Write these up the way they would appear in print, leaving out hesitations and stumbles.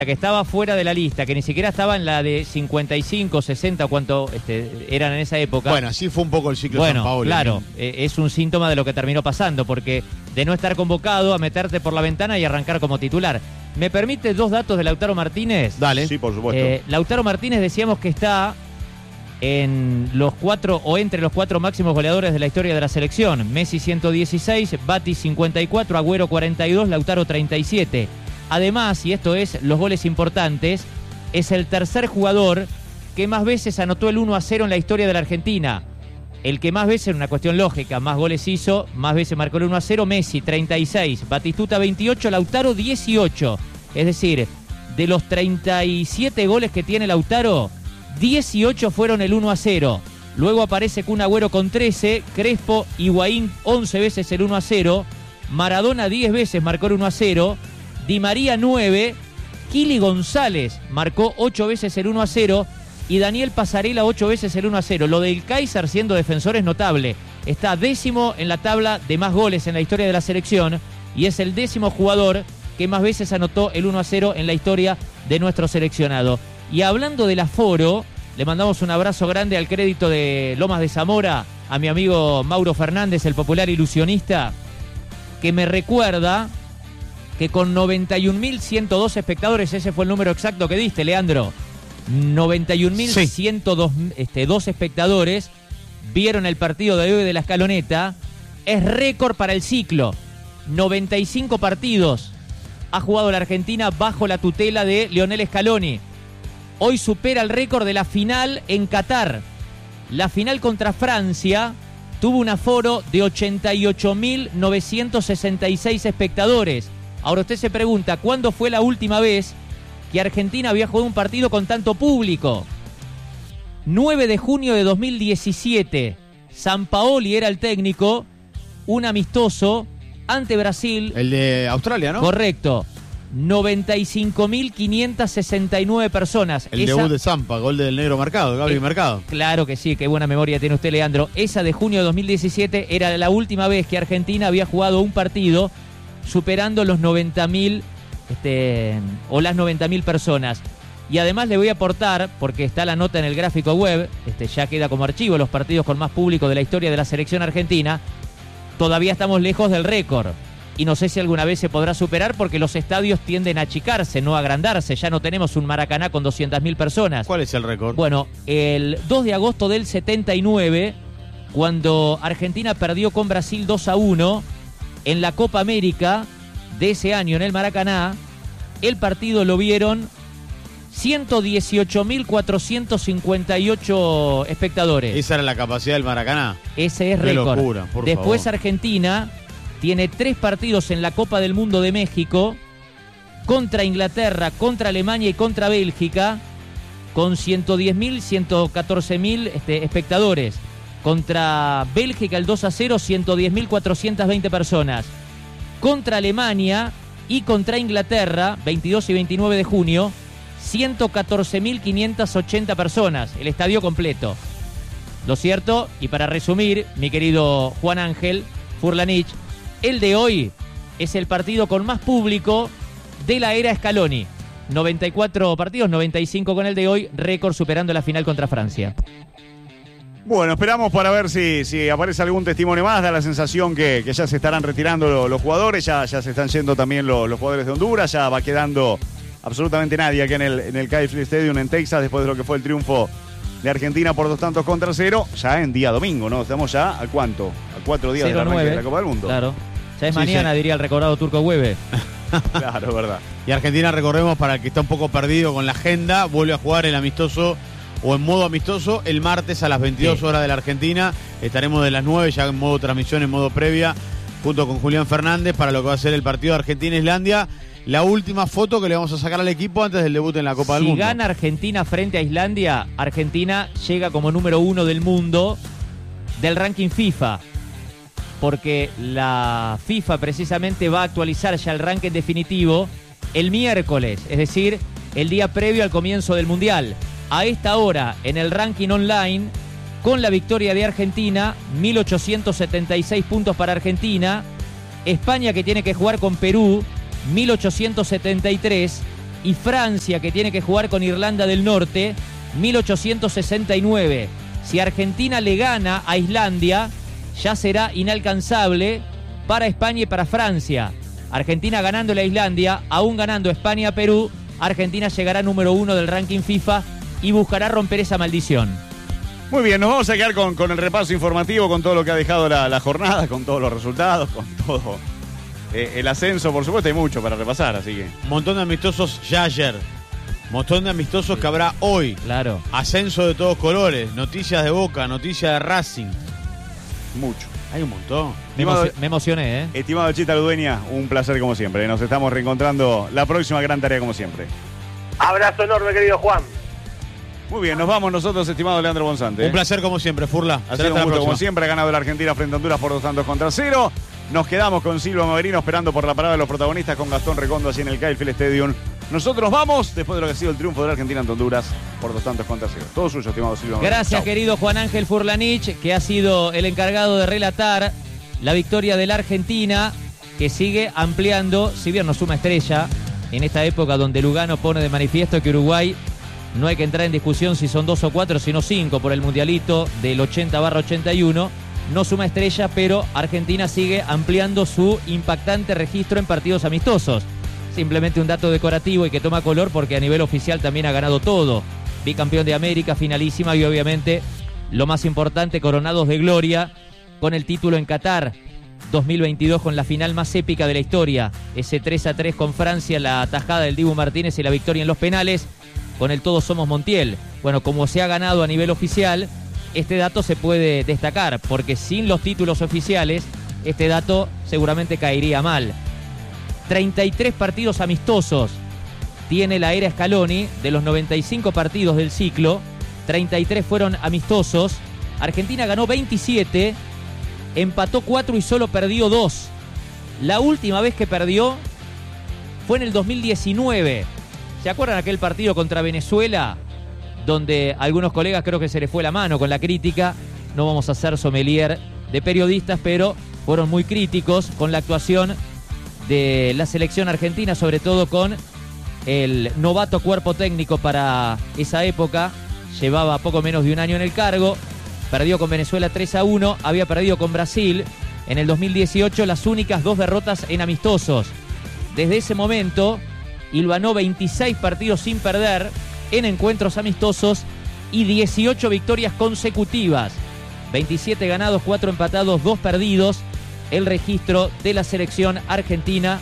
que estaba fuera de la lista, que ni siquiera estaba en la de 55, 60, cuánto eran en esa época. Bueno, así fue un poco el ciclo San Paolo. Claro, es un síntoma de lo que terminó pasando, porque de no estar convocado a meterte por la ventana y arrancar como titular. ¿Me permite 2 datos de Lautaro Martínez? Dale. Sí, por supuesto. Lautaro Martínez decíamos que está en los 4 o entre los 4 máximos goleadores de la historia de la selección. Messi 116, Bati 54, Agüero 42, Lautaro 37. Además, y esto es los goles importantes, es el tercer jugador que más veces anotó el 1-0 en la historia de la Argentina. El que más veces, en una cuestión lógica, más goles hizo, más veces marcó el 1-0, Messi 36, Batistuta 28, Lautaro 18. Es decir, de los 37 goles que tiene Lautaro, 18 fueron el 1-0. Luego aparece Kun Agüero con 13, Crespo, Higuaín 11 veces el 1-0, Maradona 10 veces marcó el 1-0, Di María 9, Kili González marcó 8 veces el 1-0 y Daniel Pasarela 8 veces el 1-0. Lo del Kaiser siendo defensor es notable. Está 10º en la tabla de más goles en la historia de la selección y es el 10º jugador que más veces anotó el 1-0 en la historia de nuestro seleccionado. Y hablando del aforo, le mandamos un abrazo grande al crédito de Lomas de Zamora, a mi amigo Mauro Fernández, el popular ilusionista, que me recuerda que con 91.102 espectadores, ese fue el número exacto que diste, Leandro, 91.102 espectadores vieron el partido de hoy de la Escaloneta. Es récord para el ciclo. 95 partidos ha jugado la Argentina bajo la tutela de Lionel Scaloni. Hoy supera el récord de la final en Qatar. La final contra Francia tuvo un aforo de 88.966 espectadores. Ahora usted se pregunta, ¿cuándo fue la última vez que Argentina había jugado un partido con tanto público? 9 de junio de 2017. Sampaoli era el técnico, un amistoso ante Brasil. El de Australia, ¿no? Correcto. 95.569 personas. El debut de Zampa, gol del negro Mercado, Gabriel Mercado. Claro que sí, qué buena memoria tiene usted, Leandro. Esa de junio de 2017 era la última vez que Argentina había jugado un partido superando los 90.000 o las 90.000 personas. Y además le voy a aportar, porque está la nota en el gráfico web, ya queda como archivo los partidos con más público de la historia de la selección argentina. Todavía estamos lejos del récord. Y no sé si alguna vez se podrá superar porque los estadios tienden a achicarse, no a agrandarse. Ya no tenemos un Maracaná con 200.000 personas. ¿Cuál es el récord? Bueno, el 2 de agosto del 79, cuando Argentina perdió con Brasil 2-1 en la Copa América de ese año en el Maracaná, el partido lo vieron 118.458 espectadores. Esa era la capacidad del Maracaná. Ese es récord. Locura, por Después favor. Argentina tiene 3 partidos en la Copa del Mundo de México contra Inglaterra, contra Alemania y contra Bélgica con 110.000, 114.000 espectadores. Contra Bélgica el 2-0, 110.420 personas. Contra Alemania y contra Inglaterra, 22 y 29 de junio, 114.580 personas. El estadio completo. Lo cierto, y para resumir, mi querido Juan Ángel Furlanich, el de hoy es el partido con más público de la era Scaloni. 94 partidos, 95 con el de hoy, récord superando la final contra Francia. Bueno, esperamos para ver si aparece algún testimonio más. Da la sensación que ya se estarán retirando los jugadores, ya se están yendo también los jugadores de Honduras, ya va quedando absolutamente nadie aquí en el KFC Stadium en Texas después de lo que fue el triunfo de Argentina por 2-0, ya en día domingo, ¿no? Estamos ya ¿a cuánto? A 4 días del arranque de la Copa del Mundo. Claro. Ya es mañana, diría el recordado Turco Hueve. Claro, es verdad. Y Argentina, recordemos, para el que está un poco perdido con la agenda, vuelve a jugar el amistoso o en modo amistoso el martes a las 22 horas de la Argentina. Estaremos de las 9 ya en modo transmisión, en modo previa, junto con Julián Fernández para lo que va a ser el partido de Argentina-Islandia. La última foto que le vamos a sacar al equipo antes del debut en la Copa del Mundo. Si gana Argentina frente a Islandia, Argentina llega como número 1 del mundo del ranking FIFA. Porque la FIFA precisamente va a actualizar ya el ranking definitivo el miércoles, es decir, el día previo al comienzo del Mundial. A esta hora, en el ranking online, con la victoria de Argentina, 1.876 puntos para Argentina. España, que tiene que jugar con Perú, 1.873. y Francia, que tiene que jugar con Irlanda del Norte, 1869. Si Argentina le gana a Islandia, ya será inalcanzable para España y para Francia. Argentina ganándole a Islandia, aún ganando España a Perú, Argentina llegará número 1 del ranking FIFA y buscará romper esa maldición. Muy bien, nos vamos a quedar con el repaso informativo, con todo lo que ha dejado la jornada, con todos los resultados, con todo el ascenso, por supuesto, hay mucho para repasar, así que... Un montón de amistosos ya ayer. Montón de amistosos que habrá hoy. Claro. Ascenso de todos colores. Noticias de Boca, noticias de Racing. Mucho. Hay un montón. Me emocioné, ¿eh? Estimado Chita Ludueña, un placer como siempre. Nos estamos reencontrando la próxima gran tarea como siempre. Abrazo enorme, querido Juan. Muy bien, nos vamos nosotros, estimado Leandro Bonzante. Un placer como siempre, Furla. Ha sido un gusto como siempre, ha ganado la Argentina frente a Honduras por 2-0. Nos quedamos con Silva Maverino esperando por la parada de los protagonistas con Gastón Recondo así en el Kyle Field Stadium. Nosotros vamos después de lo que ha sido el triunfo de la Argentina ante Honduras por 2-0. Todo suyo, estimado Silva Maverino. Gracias, Chau. querido Juan Ángel Furlanich, que ha sido el encargado de relatar la victoria de la Argentina, que sigue ampliando, si bien no suma estrella, en esta época donde Lugano pone de manifiesto que Uruguay no hay que entrar en discusión si son 2 o 4, sino 5 por el mundialito del 80/81. No suma estrella, pero Argentina sigue ampliando su impactante registro en partidos amistosos. Simplemente un dato decorativo y que toma color porque a nivel oficial también ha ganado todo. Bicampeón de América, finalísima y obviamente lo más importante, coronados de gloria con el título en Qatar 2022 con la final más épica de la historia. Ese 3-3 con Francia, la atajada del Dibu Martínez y la victoria en los penales con el Todos Somos Montiel. Bueno, como se ha ganado a nivel oficial, este dato se puede destacar porque sin los títulos oficiales este dato seguramente caería mal. 33 partidos amistosos tiene la era Scaloni. De los 95 partidos del ciclo, 33 fueron amistosos. Argentina ganó 27, empató 4 y solo perdió 2. La última vez que perdió fue en el 2019. ¿Se acuerdan aquel partido contra Venezuela? Donde a algunos colegas creo que se les fue la mano con la crítica. No vamos a ser sommelier de periodistas, pero fueron muy críticos con la actuación de la selección argentina, sobre todo con el novato cuerpo técnico para esa época. Llevaba poco menos de un año en el cargo. Perdió con Venezuela 3-1, había perdido con Brasil en el 2018, las únicas 2 derrotas en amistosos. Desde ese momento hilvanó 26 partidos sin perder en encuentros amistosos y 18 victorias consecutivas. 27 ganados, 4 empatados, 2 perdidos. El registro de la selección argentina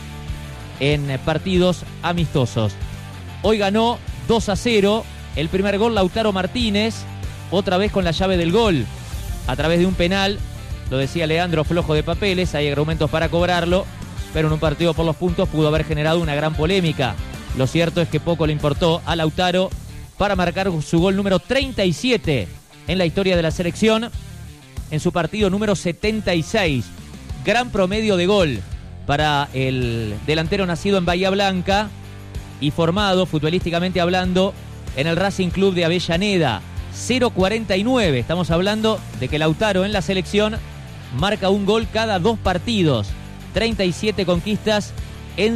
en partidos amistosos. Hoy ganó 2-0. El primer gol Lautaro Martínez, otra vez con la llave del gol, a través de un penal. Lo decía Leandro, flojo de papeles, hay argumentos para cobrarlo, pero en un partido por los puntos pudo haber generado una gran polémica. Lo cierto es que poco le importó a Lautaro para marcar su gol número 37 en la historia de la selección, en su partido número 76. Gran promedio de gol para el delantero nacido en Bahía Blanca y formado futbolísticamente hablando en el Racing Club de Avellaneda. 0.49. Estamos hablando de que Lautaro en la selección marca un gol cada 2 partidos. 37 conquistas en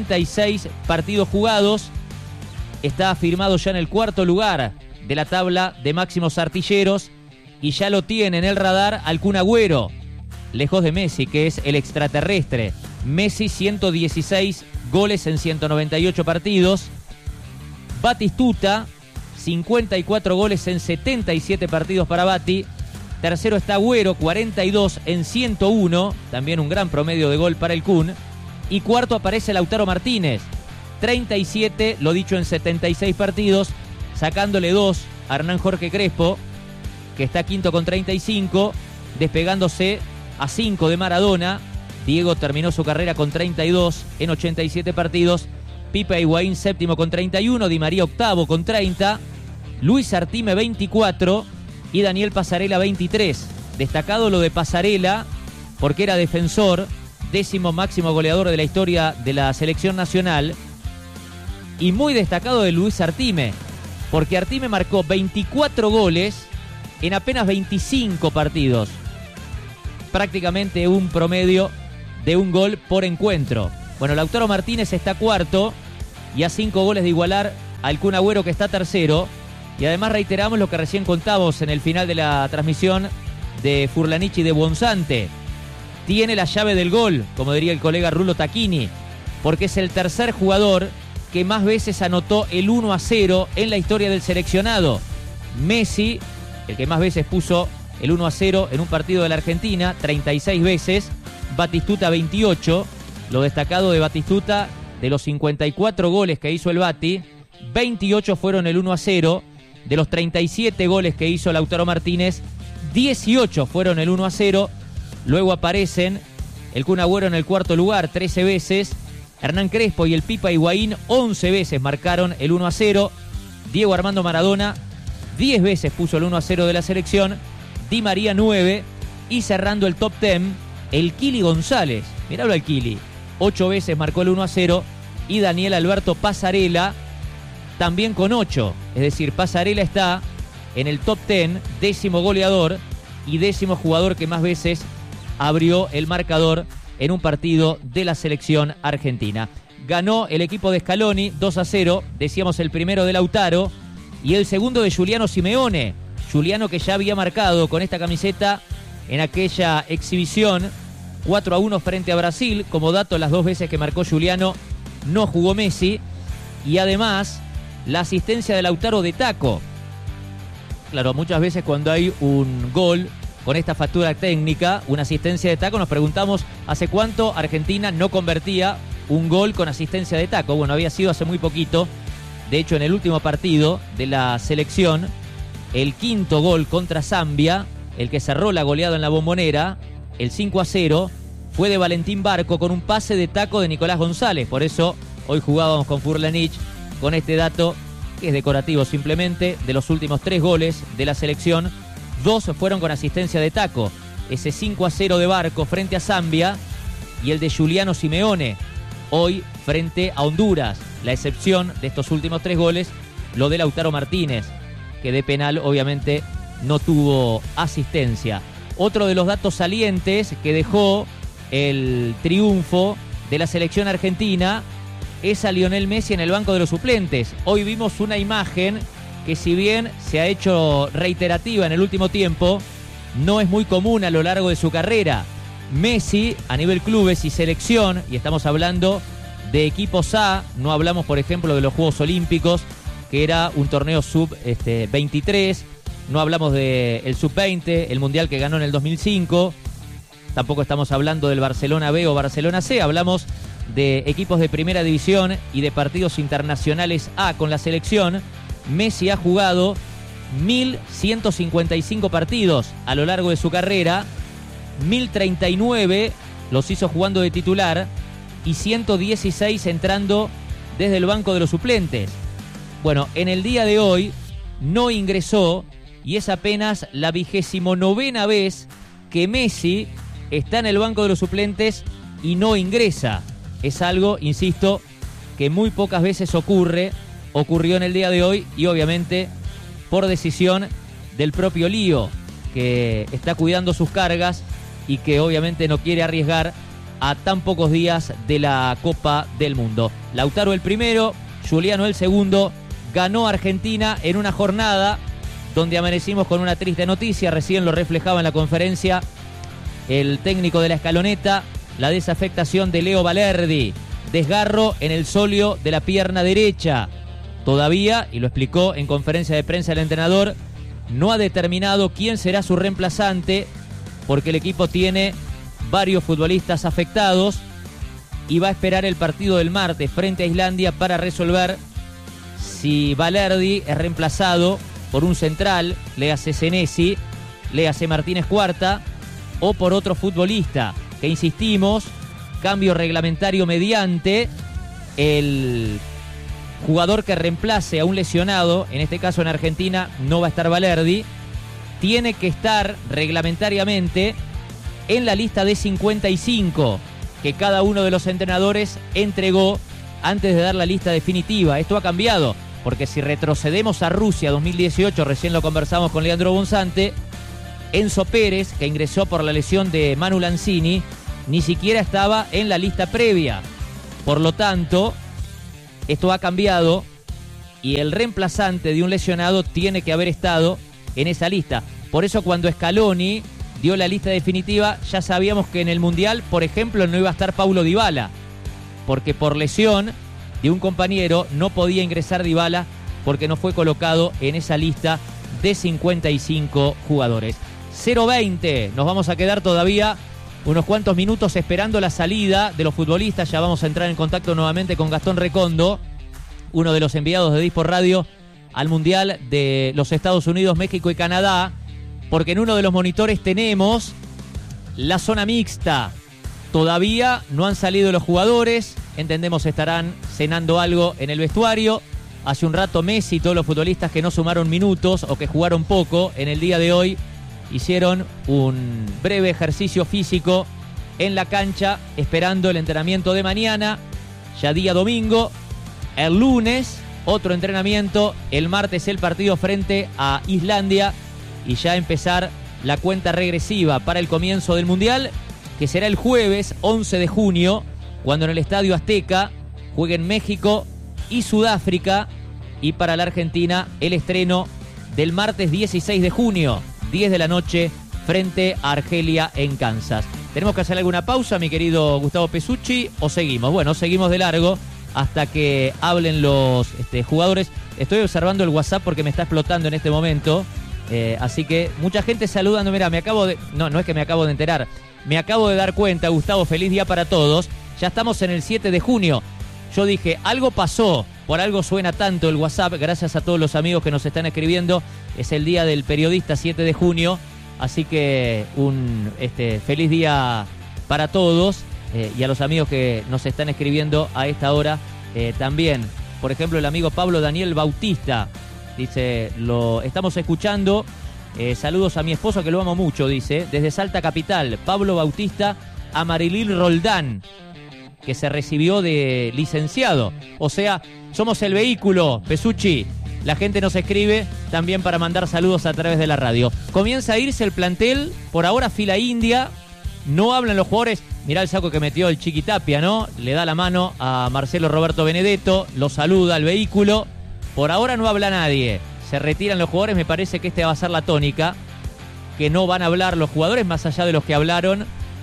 76 partidos jugados. Está firmado ya en el 4º lugar de la tabla de máximos artilleros y ya lo tiene en el radar al Kun Agüero, lejos de Messi, que es el extraterrestre. Messi 116 goles en 198 partidos. Batistuta 54 goles en 77 partidos para Bati. Tercero está Agüero, 42 en 101, también un gran promedio de gol para el Kun. Y cuarto aparece Lautaro Martínez, 37, lo dicho, en 76 partidos, sacándole 2 a Hernán Jorge Crespo, que está quinto con 35, despegándose a 5 de Maradona. Diego terminó su carrera con 32 en 87 partidos. Pipa Higuaín séptimo con 31, Di María octavo con 30, Luis Artime 24 y Daniel Pasarela 23. Destacado lo de Pasarela porque era defensor, 10º máximo goleador de la historia de la selección nacional, y muy destacado de Luis Artime porque Artime marcó 24 goles en apenas 25 partidos, prácticamente un promedio de un gol por encuentro. Bueno, Lautaro Martínez está cuarto y a 5 goles de igualar al Kun Agüero, que está tercero. Y además reiteramos lo que recién contamos en el final de la transmisión de Furlanich y de Bonzante. Tiene la llave del gol, como diría el colega Rulo Tacchini, porque es el tercer jugador que más veces anotó el 1-0 en la historia del seleccionado. Messi, el que más veces puso el 1-0 en un partido de la Argentina, 36 veces. Batistuta, 28. Lo destacado de Batistuta, de los 54 goles que hizo el Bati, 28 fueron el 1-0. De los 37 goles que hizo Lautaro Martínez, 18 fueron el 1-0. Luego aparecen el Kun Agüero en el cuarto lugar, 13 veces. Hernán Crespo y el Pipa Higuaín, 11 veces marcaron el 1-0. Diego Armando Maradona, 10 veces puso el 1-0 de la selección. Di María, 9. Y cerrando el top 10, el Kili González. Miralo al Kili. 8 veces marcó el 1-0. Y Daniel Alberto Pasarela, también con 8. Es decir, Pasarela está en el top 10, 10º goleador y 10º jugador que más veces abrió el marcador en un partido de la selección argentina. Ganó el equipo de Scaloni 2-0, decíamos el primero de Lautaro y el segundo de Giuliano Simeone. Giuliano, que ya había marcado con esta camiseta en aquella exhibición 4-1 frente a Brasil. Como dato, las 2 veces que marcó Giuliano no jugó Messi. Y además, la asistencia de Lautaro de taco. Claro, muchas veces cuando hay un gol con esta factura técnica, una asistencia de taco, nos preguntamos hace cuánto Argentina no convertía un gol con asistencia de taco. Bueno, había sido hace muy poquito. De hecho, en el último partido de la selección, el 5.º gol contra Zambia, el que cerró la goleada en la Bombonera, el 5-0, fue de Valentín Barco con un pase de taco de Nicolás González. Por eso hoy jugábamos con Furlanich con este dato que es decorativo simplemente. De los últimos 3 goles de la selección, 2 fueron con asistencia de taco. Ese 5-0 de Barco frente a Zambia y el de Giuliano Simeone hoy frente a Honduras. La excepción de estos últimos 3 goles, lo de Lautaro Martínez, que de penal obviamente no tuvo asistencia. Otro de los datos salientes que dejó el triunfo de la selección argentina es a Lionel Messi en el banco de los suplentes. Hoy vimos una imagen que, si bien se ha hecho reiterativa en el último tiempo, no es muy común a lo largo de su carrera. Messi, a nivel clubes y selección, y estamos hablando de equipos A, no hablamos por ejemplo de los Juegos Olímpicos, que era un torneo sub-23, no hablamos del sub-20, el mundial que ganó en el 2005, tampoco estamos hablando del Barcelona B o Barcelona C, hablamos de equipos de primera división y de partidos internacionales A con la selección. Messi ha jugado 1.155 partidos a lo largo de su carrera, 1.039 los hizo jugando de titular y 116 entrando desde el banco de los suplentes. Bueno, en el día de hoy no ingresó y es apenas la 29ª vez que Messi está en el banco de los suplentes y no ingresa. Es algo, insisto, que muy pocas veces ocurrió en el día de hoy y obviamente por decisión del propio Lío, que está cuidando sus cargas y que obviamente no quiere arriesgar a tan pocos días de la Copa del Mundo. Lautaro el primero, Giuliano el segundo. Ganó Argentina en una jornada donde amanecimos con una triste noticia. Recién lo reflejaba en la conferencia el técnico de la Escaloneta, la desafectación de Leo Valerdi. Desgarro en el sóleo de la pierna derecha. Todavía, y lo explicó en conferencia de prensa el entrenador, no ha determinado quién será su reemplazante, porque el equipo tiene varios futbolistas afectados y va a esperar el partido del martes frente a Islandia para resolver si Valerdi es reemplazado por un central, léase Senesi, léase Martínez Cuarta, o por otro futbolista, que insistimos, cambio reglamentario mediante, el jugador que reemplace a un lesionado, en este caso en Argentina no va a estar Valerdi, tiene que estar reglamentariamente en la lista de 55 que cada uno de los entrenadores entregó antes de dar la lista definitiva. Esto ha cambiado, porque si retrocedemos a Rusia 2018, recién lo conversamos con Leandro Bonzante, Enzo Pérez, que ingresó por la lesión de Manu Lanzini, ni siquiera estaba en la lista previa. Por lo tanto, esto ha cambiado y el reemplazante de un lesionado tiene que haber estado en esa lista. Por eso cuando Scaloni dio la lista definitiva, ya sabíamos que en el Mundial, por ejemplo, no iba a estar Paulo Dybala, porque por lesión de un compañero no podía ingresar Dybala porque no fue colocado en esa lista de 55 jugadores. 0-20, nos vamos a quedar todavía unos cuantos minutos esperando la salida de los futbolistas. Ya vamos a entrar en contacto nuevamente con Gastón Recondo, uno de los enviados de Dispor Radio al Mundial de los Estados Unidos, México y Canadá, porque en uno de los monitores tenemos la zona mixta. Todavía no han salido los jugadores, entendemos estarán cenando algo en el vestuario. Hace un rato Messi y todos los futbolistas que no sumaron minutos o que jugaron poco en el día de hoy hicieron un breve ejercicio físico en la cancha esperando el entrenamiento de mañana, ya día domingo. El lunes otro entrenamiento, el martes el partido frente a Islandia y ya empezar la cuenta regresiva para el comienzo del Mundial, que será el jueves 11 de junio, cuando en el Estadio Azteca jueguen México y Sudáfrica, y para la Argentina el estreno del martes 16 de junio, 10 de la noche, frente a Argelia en Kansas. ¿Tenemos que hacer alguna pausa, mi querido Gustavo Pesucci, o seguimos? Bueno, seguimos de largo hasta que hablen los jugadores. Estoy observando el WhatsApp porque me está explotando en este momento, así que mucha gente saludando. Mira, no es que me acabo de enterar, me acabo de dar cuenta, Gustavo, feliz día para todos. Ya estamos en el 7 de junio. Yo dije, algo pasó, por algo suena tanto el WhatsApp, gracias a todos los amigos que nos están escribiendo. Es el día del periodista, 7 de junio, así que un feliz día para todos, y a los amigos que nos están escribiendo a esta hora también. Por ejemplo, el amigo Pablo Daniel Bautista dice, lo estamos escuchando, saludos a mi esposo que lo amo mucho, dice, desde Salta Capital, Pablo Bautista, a Marilyn Roldán, que se recibió de licenciado. O sea, somos el vehículo, Pesucci. La gente nos escribe también para mandar saludos a través de la radio. Comienza a irse el plantel, por ahora fila india, no hablan los jugadores. Mirá el saco que metió el Chiqui Tapia, ¿no? Le da la mano a Marcelo Roberto Benedetto, lo saluda al vehículo. Por ahora no habla nadie, se retiran los jugadores. Me parece que va a ser la tónica, que no van a hablar los jugadores más allá de los que hablaron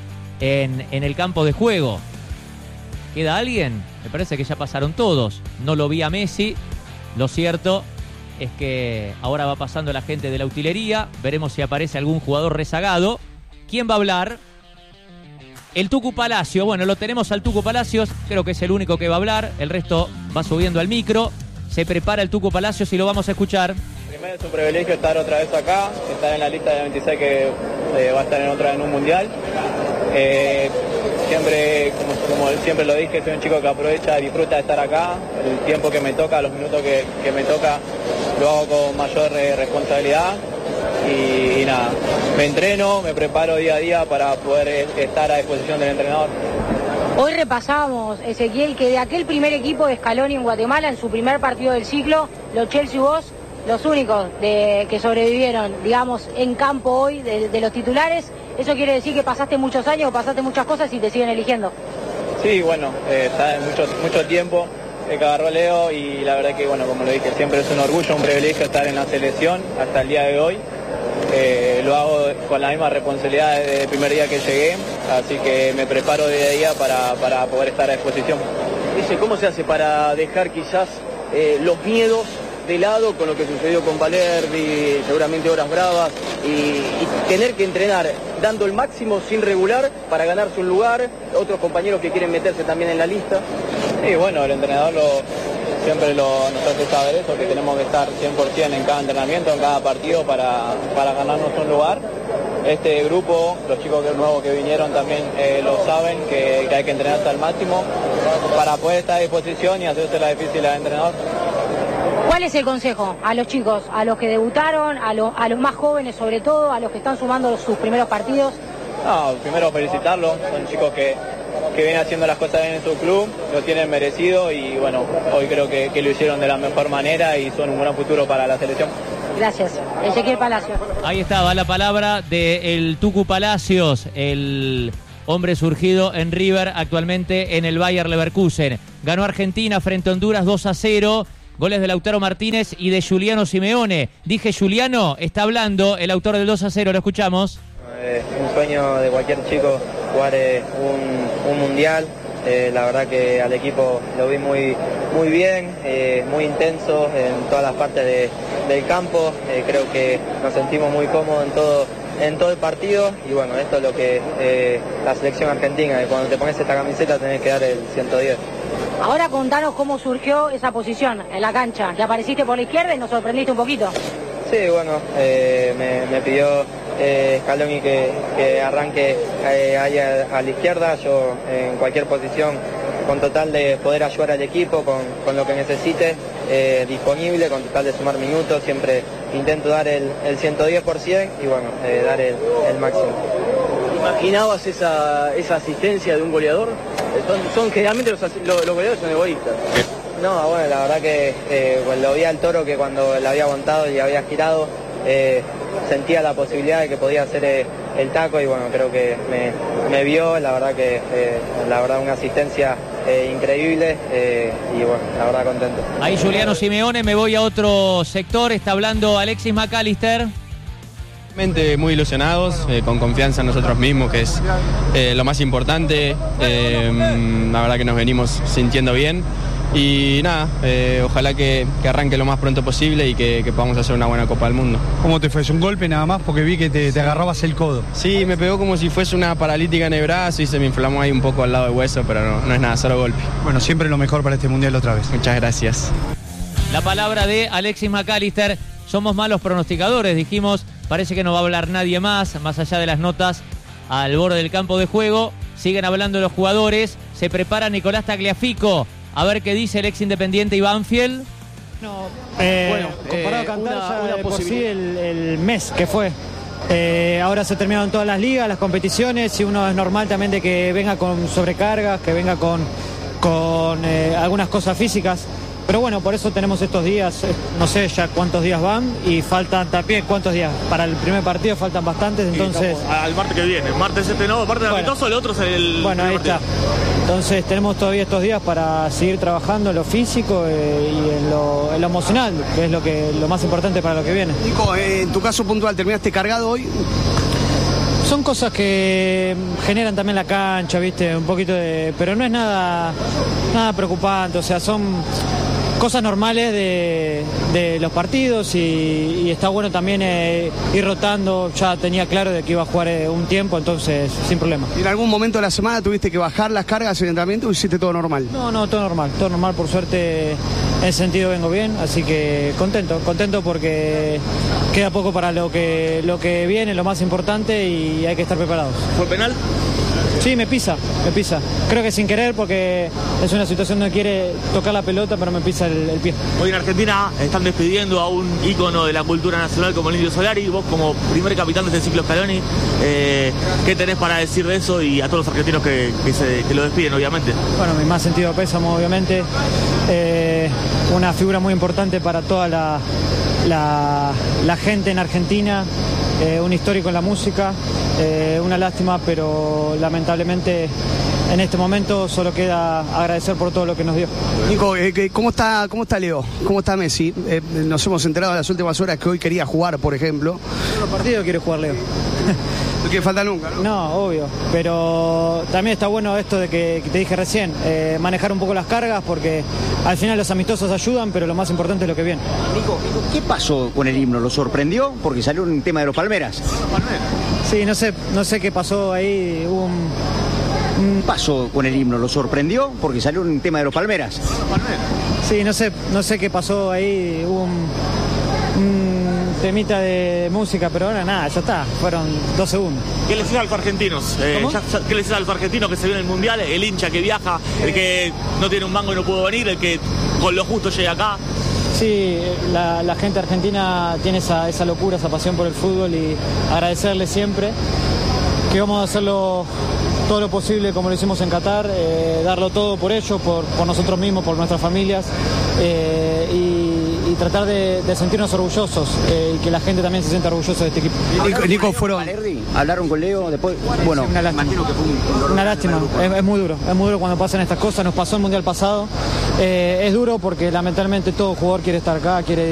en el campo de juego. ¿Queda alguien? Me parece que ya pasaron todos. No lo vi a Messi. Lo cierto es que ahora va pasando la gente de la utilería. Veremos si aparece algún jugador rezagado. ¿Quién va a hablar? El Tucu Palacio. Bueno, lo tenemos al Tucu Palacios. Creo que es el único que va a hablar. El resto va subiendo al micro. Se prepara el Tucu Palacios y lo vamos a escuchar. Primero es un privilegio estar otra vez acá. Estar en la lista de 26 que va a estar en un mundial. Siempre, como siempre lo dije, soy un chico que aprovecha y disfruta de estar acá. El tiempo que me toca, los minutos que me toca, lo hago con mayor responsabilidad. Y nada, me entreno, me preparo día a día para poder estar a disposición del entrenador. Hoy repasamos, Ezequiel, que de aquel primer equipo de Scaloni en Guatemala, en su primer partido del ciclo, los Chelsea y vos, los únicos que sobrevivieron, digamos, en campo hoy de los titulares. ¿Eso quiere decir que pasaste muchos años, pasaste muchas cosas y te siguen eligiendo? Sí, bueno, está mucho tiempo que agarró Leo y la verdad que, bueno, como lo dije, siempre es un orgullo, un privilegio estar en la selección hasta el día de hoy. Lo hago con la misma responsabilidad desde el primer día que llegué, así que me preparo día a día para poder estar a disposición. Dice, ¿cómo se hace para dejar quizás los miedos de lado con lo que sucedió con Valerdi, seguramente horas bravas, y tener que entrenar dando el máximo sin regular para ganarse un lugar, otros compañeros que quieren meterse también en la lista? Sí, bueno, el entrenador siempre nos hace saber eso, que tenemos que estar 100% en cada entrenamiento, en cada partido para ganarnos un lugar. Este grupo, los chicos nuevos que vinieron también lo saben, que hay que entrenarse al máximo para poder estar a disposición y hacerse la difícil al entrenador. ¿Cuál es el consejo a los chicos, a los que debutaron, a los más jóvenes sobre todo, a los que están sumando sus primeros partidos? No, primero felicitarlos, son chicos que vienen haciendo las cosas bien en su club, lo tienen merecido y bueno, hoy creo que lo hicieron de la mejor manera y son un buen futuro para la selección. Gracias. Ezequiel Palacios. Ahí estaba la palabra del Tucu Palacios, el hombre surgido en River, actualmente en el Bayer Leverkusen. ganó Argentina frente a Honduras 2-0. Goles de Lautaro Martínez y de Juliano Simeone. Dije Juliano, está hablando el autor del 2-0, lo escuchamos. Un sueño de cualquier chico jugar un mundial. La verdad que al equipo lo vi muy bien, muy intenso en todas las partes del campo. Creo que nos sentimos muy cómodos en todo el partido y bueno, esto es lo que la selección argentina, que cuando te pones esta camiseta tenés que dar el 110. Ahora contanos cómo surgió esa posición en la cancha. Que apareciste por la izquierda y nos sorprendiste un poquito. Sí, bueno, me pidió Scaloni que arranque ahí a la izquierda, yo en cualquier posición con total de poder ayudar al equipo, con lo que necesite, disponible, con total de sumar minutos, siempre intento dar el 110% y bueno, dar el máximo. ¿Imaginabas esa asistencia de un goleador? Generalmente los goleadores son egoístas. No, bueno, la verdad que lo vi al Toro que cuando le había aguantado y había girado, sentía la posibilidad de que podía hacer el taco y bueno, creo que me vio, la verdad una asistencia increíble y bueno, la verdad contento. Ahí Juliano Simeone, me voy a otro sector, está hablando Alexis McAllister. Muy ilusionados, con confianza en nosotros mismos, que es lo más importante. La verdad que nos venimos sintiendo bien y nada, ojalá que arranque lo más pronto posible y que podamos hacer una buena Copa del Mundo. ¿Cómo te fue? ¿Es un golpe nada más? Porque vi que te agarrabas el codo. Sí, me pegó como si fuese una paralítica en el brazo y se me inflamó ahí un poco al lado del hueso, pero no es nada, solo golpe. Bueno, siempre lo mejor para este Mundial otra vez. Muchas gracias. La palabra de Alexis McAllister. Somos malos pronosticadores, dijimos. Parece que no va a hablar nadie más allá de las notas al borde del campo de juego. Siguen hablando los jugadores. Se prepara Nicolás Tagliafico. A ver qué dice el ex Independiente y Banfield. Bueno, comparado a Cantar, una por sí el mes que fue. Ahora se terminaron todas las ligas, las competiciones, y uno es normal también de que venga con sobrecargas, que venga con algunas cosas físicas. Pero bueno, por eso tenemos estos días, no sé ya cuántos días van y faltan también cuántos días. Para el primer partido faltan bastantes, entonces... Al martes que viene, martes no, martes de amistoso, el otro es el... Bueno, ahí está. Entonces tenemos todavía estos días para seguir trabajando en lo físico y en lo emocional, que es lo más importante para lo que viene. Nico, en tu caso puntual, ¿terminaste cargado hoy? Son cosas que generan también la cancha, ¿viste? Un poquito de... Pero no es nada preocupante, o sea, son cosas normales de los partidos y está bueno también ir rotando. Ya tenía claro de que iba a jugar un tiempo, entonces sin problema. ¿Y en algún momento de la semana tuviste que bajar las cargas en el entrenamiento o hiciste todo normal? No, todo normal, por suerte en ese sentido vengo bien, así que contento porque queda poco para lo que viene, lo más importante, y hay que estar preparados. ¿Fue penal? Sí, me pisa. Creo que sin querer, porque es una situación donde quiere tocar la pelota, pero me pisa el pie. Hoy en Argentina están despidiendo a un ícono de la cultura nacional como el Indio Solari. Vos, como primer capitán de este ciclo Scaloni, ¿qué tenés para decir de eso y a todos los argentinos que lo despiden, obviamente? Bueno, mi más sentido pésamo, obviamente. Una figura muy importante para toda la gente en Argentina. Un histórico en la música, una lástima, pero lamentablemente en este momento solo queda agradecer por todo lo que nos dio. Nico, ¿cómo está Leo? ¿Cómo está Messi? Nos hemos enterado en las últimas horas que hoy quería jugar, por ejemplo. En los partidos quiere jugar Leo. No quiere faltar nunca, ¿no? No, obvio, pero también está bueno esto de que te dije recién, manejar un poco las cargas, porque al final los amistosos ayudan, pero lo más importante es lo que viene. Nico, ¿qué pasó con el himno? ¿Lo sorprendió? Porque salió un tema de los Palmeras. Sí, no sé qué pasó ahí, hubo un pasó con el himno, ¿lo sorprendió? Porque salió un tema de los Palmeras. Sí, no sé qué pasó ahí, hubo un temita de música, pero ahora nada, ya está, fueron 2 segundos. ¿Qué les decís a los argentinos? ¿Qué les decís a los argentinos que se viene el Mundial? El hincha que viaja, el que no tiene un mango y no pudo venir, el que con lo justo llega acá. Sí, la gente argentina tiene esa locura, esa pasión por el fútbol, y agradecerle siempre que vamos a hacerlo todo lo posible como lo hicimos en Qatar, darlo todo por ellos, por nosotros mismos, por nuestras familias, y y tratar de sentirnos orgullosos y que la gente también se sienta orgullosa de este equipo. Nico, fueron... ¿Hablaron con Leo después? Bueno, una lástima. imagino que fue una lástima. Es muy duro cuando pasan estas cosas. Nos pasó el Mundial pasado. Es duro porque lamentablemente todo jugador quiere estar acá, quiere